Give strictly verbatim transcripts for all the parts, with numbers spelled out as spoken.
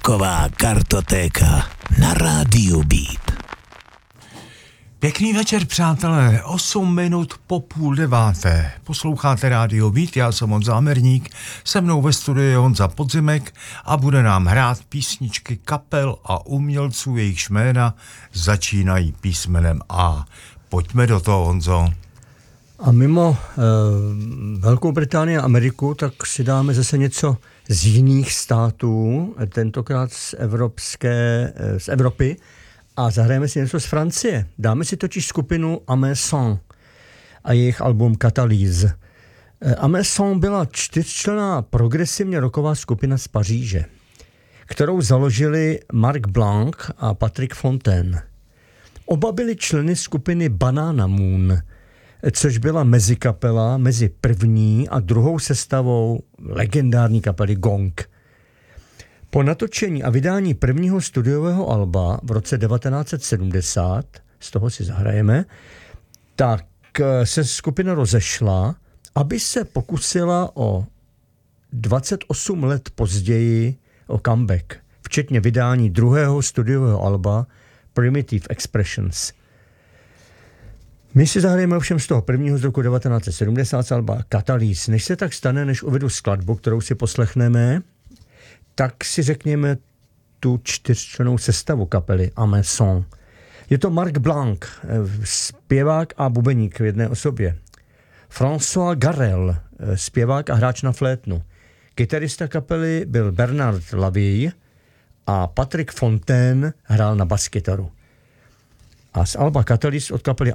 Rocková kartotéka na rádiu Beat. Pěkný večer, přátelé, osm minut po půl deváté. Posloucháte rádio Beat, já jsem Honza Amerník, se mnou ve studiu je Honza Podzimek a bude nám hrát písničky kapel a umělců, jejichž jména začínají písmenem A. Pojďme do toho, Honzo. A mimo e, Velkou Británii a Ameriku, tak si dáme zase něco z jiných států, tentokrát z, evropské, z Evropy, a zahrajeme si něco z Francie. Dáme si totiž skupinu Amerson a jejich album Catalyse. Amerson byla čtyřčlenná progresivně rocková skupina z Paříže, kterou založili Marc Blanc a Patrick Fontaine. Oba byli členy skupiny Banana Moon, což byla mezikapela mezi první a druhou sestavou legendární kapely Gong. Po natočení a vydání prvního studiového alba v roce devatenáct set sedmdesát, z toho si zahrajeme, tak se skupina rozešla, aby se pokusila o dvacet osm let později o comeback, včetně vydání druhého studiového alba Primitive Expressions. My si zahrajeme ovšem z toho prvního z roku devatenáct set sedmdesát z alba Catalyse. Než se tak stane, než uvedu skladbu, kterou si poslechneme, tak si řekněme tu čtyřčlennou sestavu kapely Amerson. Je to Marc Blanc, zpěvák a bubeník v jedné osobě. François Garel, zpěvák a hráč na flétnu. Kytarista kapely byl Bernard Laville a Patrick Fontaine hrál na baskytaru. A z alba Catalyse od kapely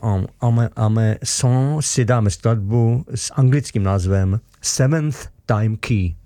Amerson si dáme skladbu s anglickým názvem Seventh Time Key.